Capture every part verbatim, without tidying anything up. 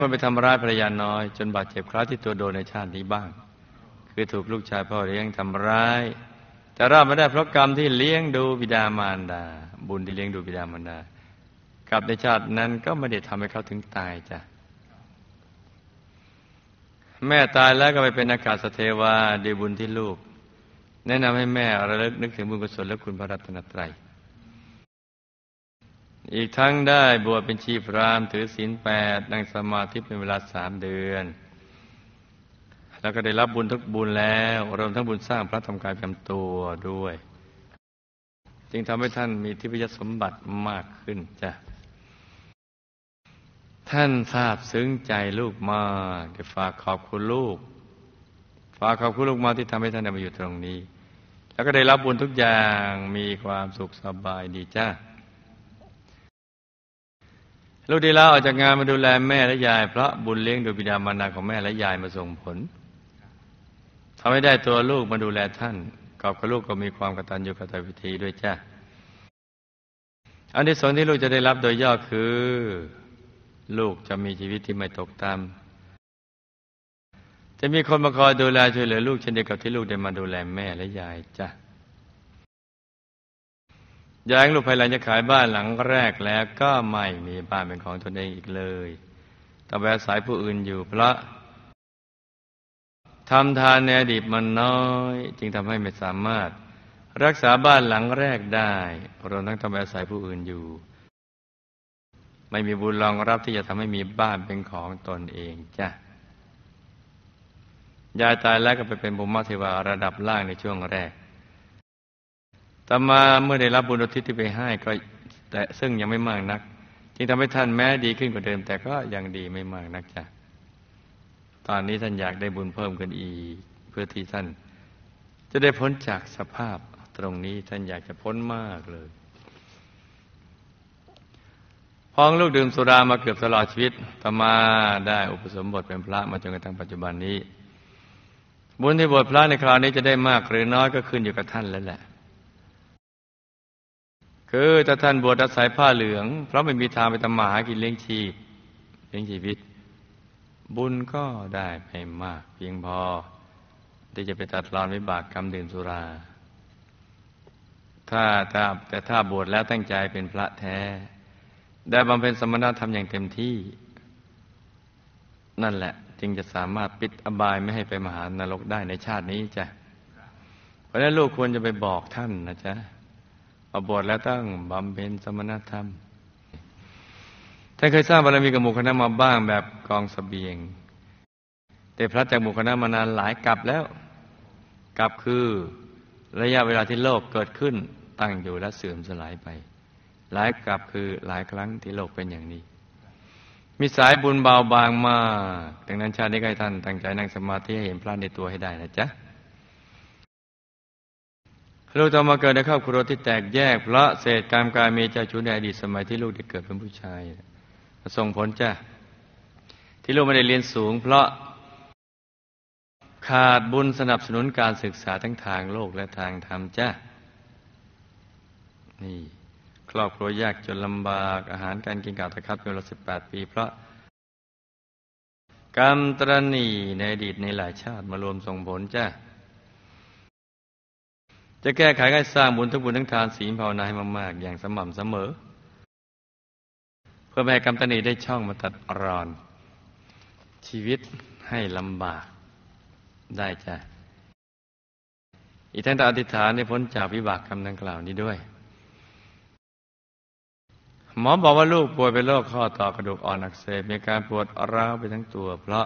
มันไปทำร้ายภรรยาน้อยจนบาดเจ็บคล้ายที่ตัวโดนในชาตินี้บ้างคือถูกลูกชายพ่อเลี้ยงทำร้ายแต่รอดมาได้เพราะกรรมที่เลี้ยงดูบิดามารดาบุญที่เลี้ยงดูบิดามารดากับในชาตินั้นก็ไม่ได้ทำให้เขาถึงตายจ้ะแม่ตายแล้วก็ไปเป็นอากาศเทวาด้วยบุญที่ลูกแนะนำให้แม่ระลึกนึกถึงบุญกุศลและคุณพระรัตนตรัยอีกทั้งได้บวชเป็นชีพราหมณ์ถือศีลแปดนั่งสมาธิเป็นเวลาสามเดือนแล้วก็ได้รับบุญทุกบุญแล้วรวมทั้งบุญสร้างพระธรรมกายประจำตัวด้วยจึงทำให้ท่านมีทิพยสมบัติมากขึ้นจ้ะท่านทราบซึ้งใจลูกมากได้ฝากขอบคุณลูกฝากขอบคุณลูกมาที่ทำให้ท่านได้มาอยู่ตรงนี้แล้วก็ได้รับบุญทุกอย่างมีความสุขสบายดีจ้ะลูกได้ลาออกจากงานมาดูแลแม่และยายเพราะบุญเลี้ยงดูบิดามารดาของแม่และยายมาส่งผลทำให้ได้ตัวลูกมาดูแลท่านกอบกับลูกก็มีความกตัญญูกตเวทีด้วยจ้ะอันที่สองที่ลูกจะได้รับโดยย่อคือลูกจะมีชีวิตที่ไม่ตกต่ำจะมีคนมาคอยดูแลช่วยเหลือลูกเช่นเดียวกับที่ลูกได้มาดูแลแม่และยายจ้ะยายลูกภายหลังจะขายบ้านหลังแรกแล้วก็ไม่มีบ้านเป็นของตนเองอีกเลยต้องไปอาศัยผู้อื่นอยู่เพราะทำทานในอดีตมันน้อยจึงทำให้ไม่สามารถรักษาบ้านหลังแรกได้รวมทั้งต้องไปอาศัยผู้อื่นอยู่ไม่มีบุญรองรับที่จะทำให้มีบ้านเป็นของตนเองจ้ะยายตายแล้วก็ไปเป็นภูมิเทวาระดับล่างในช่วงแรกต่อมาเมื่อได้รับบุญอุทิศที่ไปให้ก็แต่ซึ่งยังไม่มากนักจึงทำให้ท่านแม้ดีขึ้นกว่าเดิมแต่ก็ยังดีไม่มากนักจ้ะตอนนี้ท่านอยากได้บุญเพิ่มขึ้นอีกเพื่อที่ท่านจะได้พ้นจากสภาพตรงนี้ท่านอยากจะพ้นมากเลยพ้องลูกดื่มสุรามาเกือบตลอดชีวิตต่อมาได้อุปสมบทเป็นพระมาจนกระทั่งปัจจุบันนี้บุญที่บวชพระในคราวนี้จะได้มากหรือน้อยก็ขึ้นอยู่กับท่านแล้วแหละคือถ้าท่านบวชอาศัยผ้าเหลืองเพราะไม่มีทางไปทำมาหากินเลี้ยงชีพเลี้ยงชีวิตบุญก็ได้ไม่มากเพียงพอที่จะไปตัดรอนวิบากกรรมดื่มสุราถ้าถ้าแต่ถ้าบวชแล้วตั้งใจเป็นพระแท้ได้บำเพ็ญสมณธรรมอย่างเต็มที่นั่นแหละจึงจะสามารถปิดอบายไม่ให้ไปมหานรกได้ในชาตินี้จ้ะเพราะฉะนั้นลูกควรจะไปบอกท่านนะจ๊ะเอาบวชแล้วต้องบำเพ็ญสมณธรรมท่านเคยสร้างบารมีกับหมู่คณะมาบ้างแบบกองเสบียงแต่พลัดจากหมู่คณะมานานหลายกลับแล้วกลับคือระยะเวลาที่โลกเกิดขึ้นตั้งอยู่และเสื่อมสลายไปหลายกลับคือหลายครั้งที่โลกเป็นอย่างนี้มีสายบุญเบาบางมากดังนั้นชาตินี้ให้ท่านตั้งใจนั่งสมาธิให้เห็นพระในตัวให้ได้นะจ๊ะลูกต้องมาเกิดในครอบครัวที่แตกแยกเพราะเศษกรรมการมีเจ้าชู้ในอดีตสมัยที่ลูกได้เกิดเป็นผู้ชายส่งผลจ้ะที่ลูกไม่ได้เรียนสูงเพราะขาดบุญสนับสนุนการศึกษาทั้งทางโลกและทางธรรมจ้ะนี่ครอบครัวยากจนลำบากอาหารการกินกาตะคับเป็นเวลาสิบแปดปีเพราะกรรมตระหนี่ในอดีตในหลายชาติมารวมส่งผลจ้ะจะแก้ไขให้สร้างบุญทุกบุญทั้งทานศีลภาวนาให้มากๆอย่างสม่ำเสมอเพื่อไม่ให้กรรมตระหนี่ได้ช่องมาตัดรอนชีวิตให้ลำบากได้จ้ะอีกทั้งต้องอธิษฐานให้พ้นจากวิบากกรรมดังกล่าวนี้ด้วยหมอบอกว่าลูกป่วยเป็นโรคข้อต่อกระดูกอ่อนอักเสบมีการปวดร้าวไปทั้งตัวเพราะ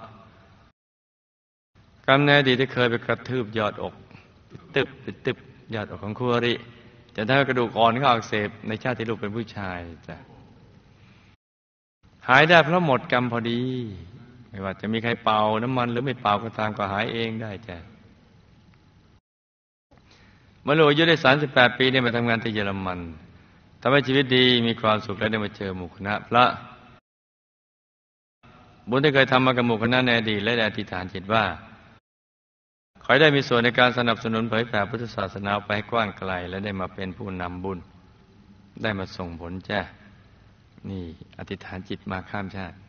กรรมในอดีตที่เคยไปกระทืบยอดอกตึบตึบยอดอกของคู่อริจะทำให้กระดูกอ่อนเขาอักเสบในชาติที่ลูกเป็นผู้ชายจ้ะหายได้เพราะหมดกรรมพอดีไม่ว่าจะมีใครเป่าน้ำมันหรือไม่เป่าก็ตามก็หายเองได้จ้ะเมื่อลูกอายุได้สามสิบแปดปีเนี่ยมาทำงานที่เยอรมันทำให้ชีวิตดีมีความสุขและได้มาเจอหมู่คณะพระบุญที่เคยทำมากับหมู่คณะในอดีตและได้อธิษฐานจิตว่าขอให้ได้มีส่วนในการสนับสนุนเผยแผ่พุทธศาสนาไปให้กว้างไกลและได้มาเป็นผู้นำบุญได้มาส่งผลจ้ะนี่อธิษฐานจิตมาข้ามชาติ